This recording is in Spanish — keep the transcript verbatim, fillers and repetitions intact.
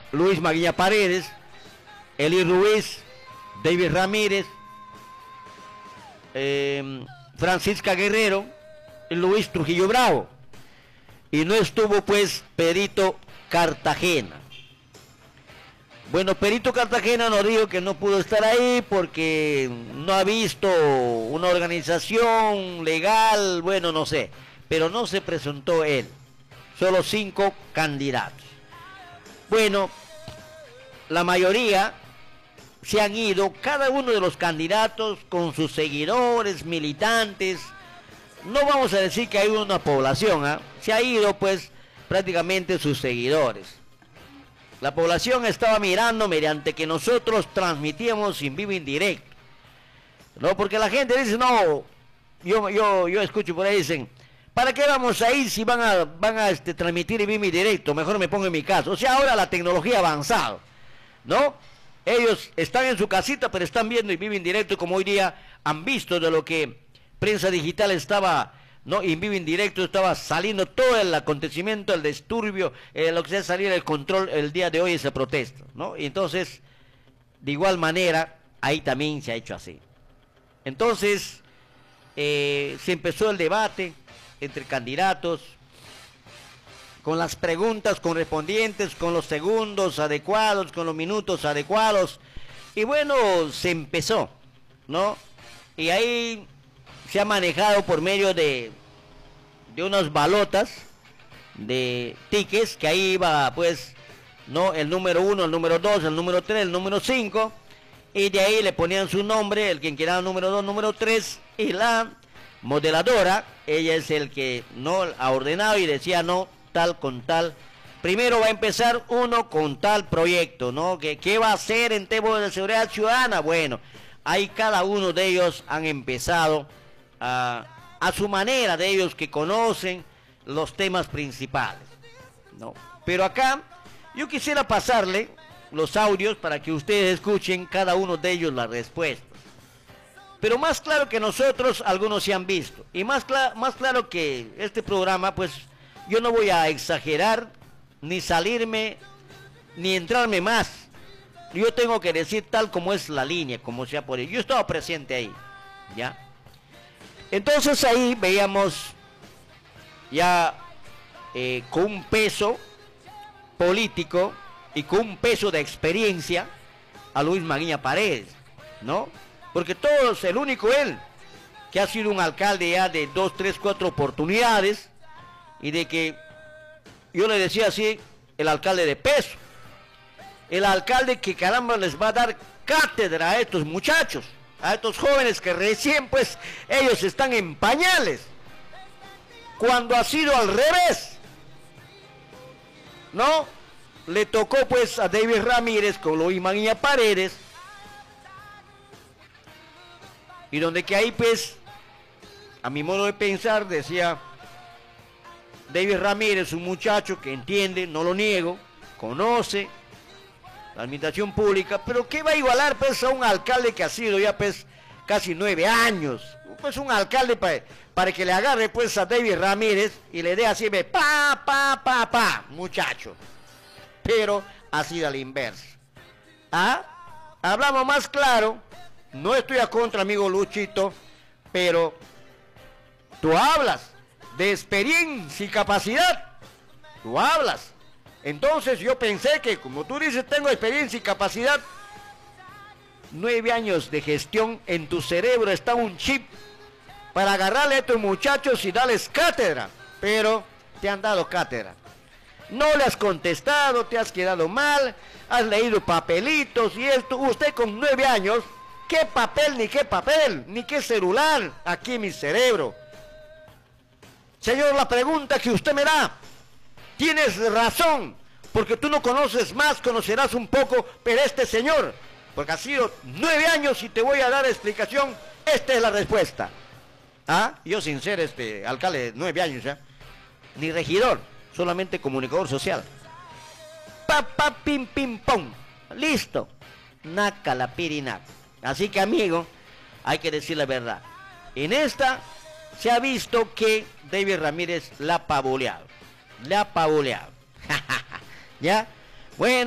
Luis Maguilla Paredes, Eli Ruiz, David Ramírez, eh, Francisca Guerrero y Luis Trujillo Bravo. Y no estuvo pues Perito Cartagena. Bueno, Perito Cartagena nos dijo que no pudo estar ahí porque no ha visto una organización legal, bueno, no sé, pero no se presentó él, solo cinco candidatos. Bueno, la mayoría se han ido, cada uno de los candidatos con sus seguidores, militantes. No vamos a decir que hay una población, ¿eh? Se ha ido pues prácticamente sus seguidores. La población estaba mirando mediante que nosotros transmitíamos en vivo indirecto, ¿no? Porque la gente dice, no, yo, yo, yo escucho por ahí, dicen, ¿para qué vamos a ir si van a, van a este, transmitir en vivo indirecto? Mejor me pongo en mi casa. O sea, ahora la tecnología ha avanzado, ¿no? Ellos están en su casita, pero están viendo en vivo indirecto, como hoy día han visto de lo que Prensa Digital estaba, ¿no? En vivo indirecto estaba saliendo todo el acontecimiento, el disturbio, eh, lo que sea salir el control el día de hoy, esa protesta, ¿no? Y entonces, de igual manera, ahí también se ha hecho así. Entonces, eh, se empezó el debate entre candidatos, con las preguntas correspondientes, con los segundos adecuados, con los minutos adecuados, y bueno, se empezó, ¿no? Y ahí se ha manejado por medio de, de unas balotas, de tickets, que ahí iba pues, ¿no? El número uno, el número dos, el número tres, el número cinco, y de ahí le ponían su nombre, el quien quiera el número dos, número tres, y la modeladora, ella es el que no ha ordenado y decía no, tal con tal. Primero va a empezar uno con tal proyecto, ¿no? ¿Qué, qué va a hacer en temas de seguridad ciudadana? Bueno, ahí cada uno de ellos han empezado a, a su manera, de ellos que conocen los temas principales, ¿no? Pero acá yo quisiera pasarle los audios para que ustedes escuchen cada uno de ellos la respuesta. Pero más claro que nosotros, algunos se han visto. Y más, cl más claro que este programa, pues yo no voy a exagerar, ni salirme, ni entrarme más. Yo tengo que decir tal como es la línea, como sea por ahí. Yo estaba presente ahí, ¿ya? Entonces ahí veíamos ya eh, con un peso político y con un peso de experiencia a Luis Maguilla Paredes, ¿no? Porque todos, el único él, que ha sido un alcalde ya de dos, tres, cuatro oportunidades, y de que, yo le decía así, el alcalde de peso, el alcalde que caramba les va a dar cátedra a estos muchachos, a estos jóvenes que recién pues, ellos están en pañales, cuando ha sido al revés, ¿no? Le tocó pues a David Ramírez con Luis Maguilla Paredes, y donde que ahí pues, a mi modo de pensar, decía David Ramírez, un muchacho que entiende, no lo niego, conoce la administración pública, pero ¿qué va a igualar pues a un alcalde que ha sido ya pues casi nueve años? Pues un alcalde para, para que le agarre pues a David Ramírez y le dé así, ve, pa, pa, pa, pa, muchacho. Pero ha sido a la inversa. ¿Ah? Hablamos más claro. No estoy a contra, amigo Luchito, pero tú hablas de experiencia y capacidad. Tú hablas. Entonces yo pensé que, como tú dices, tengo experiencia y capacidad. Nueve años de gestión, en tu cerebro está un chip para agarrarle a estos muchachos y darles cátedra. Pero te han dado cátedra. No le has contestado, te has quedado mal, has leído papelitos y esto. Usted con nueve años... ¿Qué papel, ni qué papel, ni qué celular aquí en mi cerebro? Señor, la pregunta que usted me da, tienes razón, porque tú no conoces más, conocerás un poco, pero este señor, porque ha sido nueve años y te voy a dar explicación, esta es la respuesta. ¿Ah? Yo sin ser este alcalde de nueve años ya, ni regidor, solamente comunicador social. Pa, pa, pim, pim, pom, listo, naca la pirinaca. Así que, amigo, hay que decir la verdad. En esta se ha visto que David Ramírez la ha pavoleado. Le ha pavoleado. ¿Ya? Bueno.